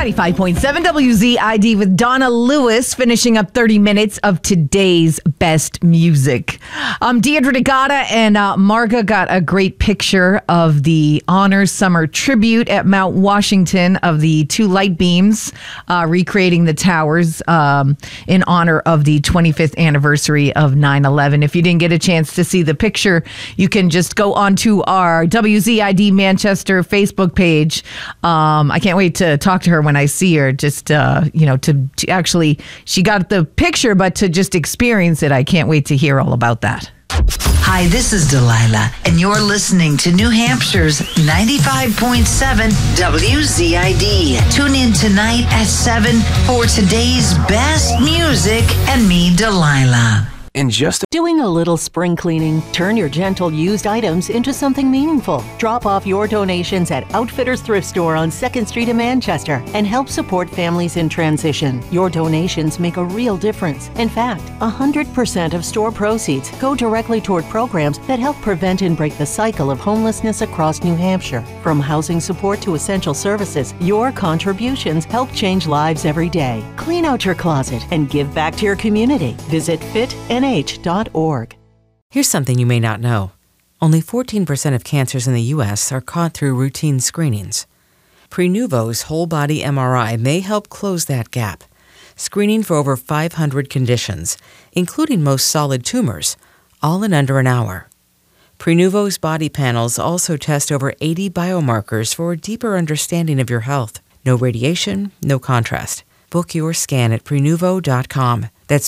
95.7 WZID with Donna Lewis, finishing up 30 minutes of today's best music. Deidre DeGata and Marga got a great picture of the Honors Summer Tribute at Mount Washington of the two light beams recreating the towers in honor of the 25th anniversary of 9/11. If you didn't get a chance to see the picture, you can just go onto our WZID Manchester Facebook page. I can't wait to talk to her when I see her, just, to actually, she got the picture, but to just experience it, I can't wait to hear all about that. Hi, this is Delilah, and you're listening to New Hampshire's 95.7 WZID. Tune in tonight at 7 for today's best music and me, Delilah. Doing a little spring cleaning, turn your gentle used items into something meaningful. Drop off your donations at Outfitters Thrift Store on 2nd Street in Manchester and help support families in transition. Your donations make a real difference. In fact, 100% of store proceeds go directly toward programs that help prevent and break the cycle of homelessness across New Hampshire. From housing support to essential services, your contributions help change lives every day. Clean out your closet and give back to your community. Visit fitnh.org. Here's something you may not know. Only 14% of cancers in the U.S. are caught through routine screenings. Prenuvo's whole-body MRI may help close that gap, screening for over 500 conditions, including most solid tumors, all in under an hour. Prenuvo's body panels also test over 80 biomarkers for a deeper understanding of your health. No radiation, no contrast. Book your scan at Prenuvo.com. That's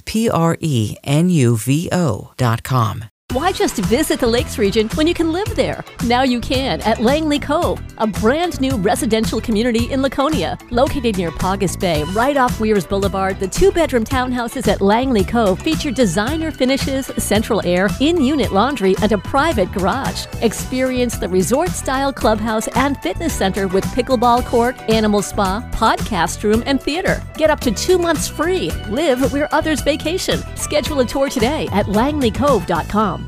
Prenuvo.com. Why just visit the Lakes region when you can live there? Now you can at Langley Cove, a brand new residential community in Laconia. Located near Paugus Bay, right off Weirs Boulevard, the 2-bedroom townhouses at Langley Cove feature designer finishes, central air, in-unit laundry, and a private garage. Experience the resort-style clubhouse and fitness center with pickleball court, animal spa, podcast room, and theater. Get up to 2 months free. Live where others vacation. Schedule a tour today at langleycove.com.